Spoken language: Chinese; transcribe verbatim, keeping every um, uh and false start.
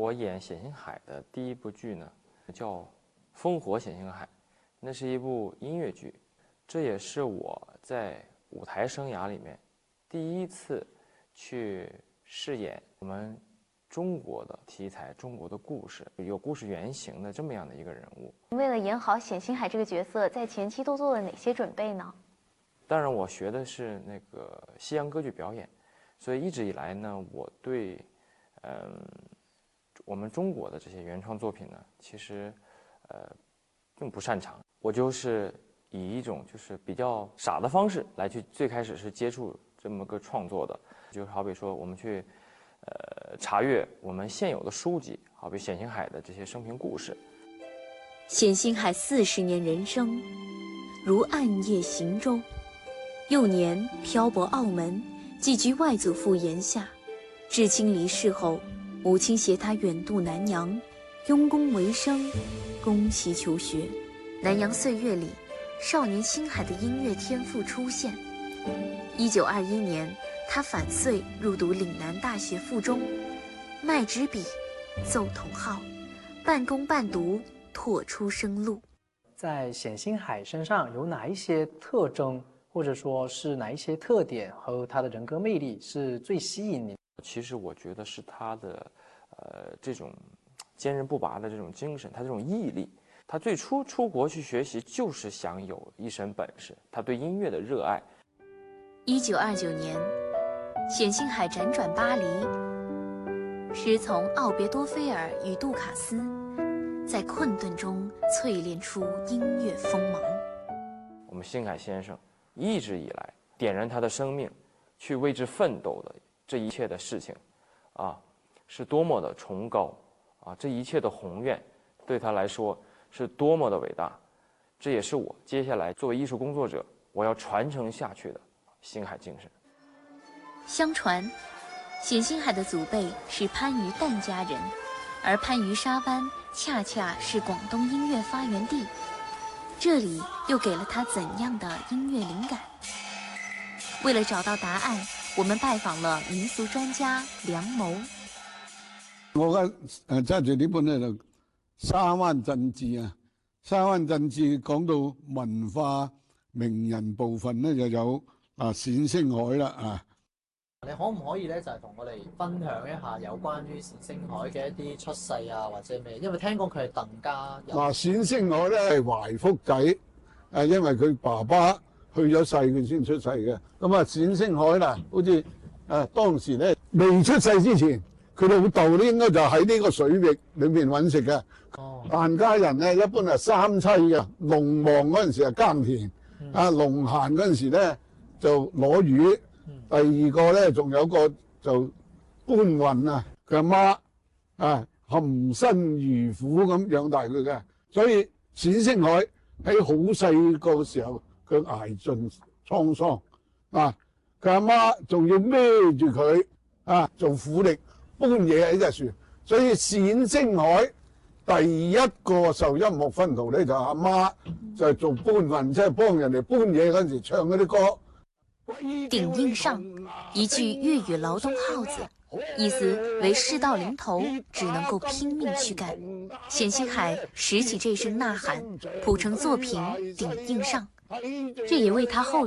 我演冼星海的第一部剧呢，叫《烽火冼星海》，那是一部音乐剧，这也是我在舞台生涯里面第一次去饰演我们中国的题材、中国的故事，有故事原型的这么样的一个人物。 为了演好冼星海这个角色，在前期都做了哪些准备呢？ 当然，我学的是那个西洋歌剧表演，所以一直以来呢，我对嗯我们中国的这些原创作品呢，其实呃并不擅长。我就是以一种就是比较傻的方式来去最开始是接触这么个创作的，就好比说我们去呃查阅我们现有的书籍，好比冼星海的这些生平故事。 冼星海四十年人生，如暗夜行舟。幼年漂泊澳门，寄居外祖父檐下。至亲离世后，母亲携他远渡南洋，用功为生，攻其求学。南洋岁月里，少年星海的音乐天赋出现。一九二一年，他返穗入读岭南大学附中，卖纸笔，奏筒号，半工半读，拓出生路。 在冼星海身上有哪一些特征，或者说是哪一些特点和他的人格魅力是最吸引你？ 其实我觉得是他的，呃，这种坚韧不拔的这种精神，他这种毅力。他最初出国去学习，就是想有一身本事，他对音乐的热爱。 一九二九年，冼星海辗转巴黎，师从奥别多菲尔与杜卡斯，在困顿中淬炼出音乐锋芒。 我们星海先生一直以来点燃他的生命，去为之奋斗的这一切的事情，啊，是多么的崇高啊！这一切的宏愿，对他来说是多么的伟大。这也是我接下来作为艺术工作者，我要传承下去的星海精神。 相传，冼星海的祖辈是番禺疍家人，而番禺沙湾恰恰是广东音乐发源地。这里又给了他怎样的音乐灵感？为了找到答案，我们拜访了民俗專家梁某。 我嘅誒揸住呢本咧就沙灣鎮志啊，沙灣鎮志講到文化名人部分咧就有啊冼星海啦啊。 你可唔可以咧就係同我哋分享一下有關於冼星海嘅一啲出世啊或者咩？因為聽講佢係鄧家人。嗱， 冼星海咧係懷福仔，誒因為佢爸爸去咗世佢先出世嘅。咁啊冼星海啦，好似誒當時咧未出世之前，佢老豆咧應該就喺呢個水域裏面揾食嘅。哦，疍家人咧一般係三棲嘅，農忙嗰陣時係耕田，嗯、啊農閒嗰陣時咧就攞魚。第二個咧，仲有個就搬運啊，佢阿媽啊含辛茹苦咁養大佢嘅，所以冼星海喺好細個時候，佢捱盡滄桑啊，佢阿媽仲要孭住佢啊做苦力搬嘢喺隻船，所以冼星海第一個受音樂熏陶咧就阿媽就係做搬運，即係幫人哋搬嘢嗰陣時唱嗰啲歌。 頂硬上，一句粵語勞動號子，意思為事到臨頭只能夠拼命去幹。冼星海拾起這聲吶喊，譜成作品《頂硬上》，這也為他後來